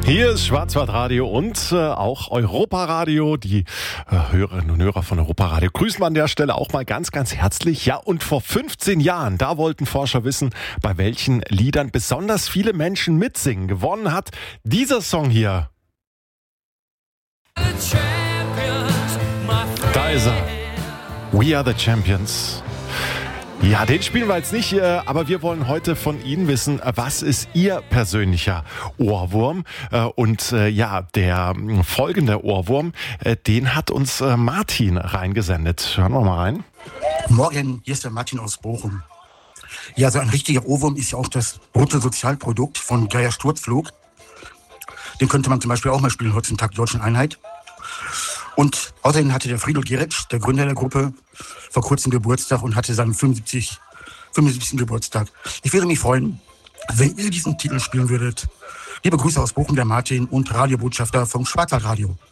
Hier ist Schwarzwaldradio und auch Europaradio. Die Hörerinnen und Hörer von Europaradio grüßen wir an der Stelle auch mal ganz, ganz herzlich. Ja, und vor 15 Jahren, da wollten Forscher wissen, bei welchen Liedern besonders viele Menschen mitsingen. Gewonnen hat dieser Song hier. Da ist er. We are the Champions. Ja, den spielen wir jetzt nicht, aber wir wollen heute von Ihnen wissen, was ist Ihr persönlicher Ohrwurm? Und der folgende Ohrwurm, den hat uns Martin reingesendet. Hören wir mal rein. Morgen, hier ist der Martin aus Bochum. Ja, so ein richtiger Ohrwurm ist ja auch das Bruttosozialprodukt von Geier Sturzflug. Den könnte man zum Beispiel auch mal spielen heutzutage, Deutschen Einheit. Und außerdem hatte der Friedel Geretsch, der Gründer der Gruppe, vor kurzem Geburtstag und hatte seinen 75. Geburtstag. Ich würde mich freuen, wenn ihr diesen Titel spielen würdet. Liebe Grüße aus Bochum, der Martin und Radiobotschafter vom Schwarzwaldradio.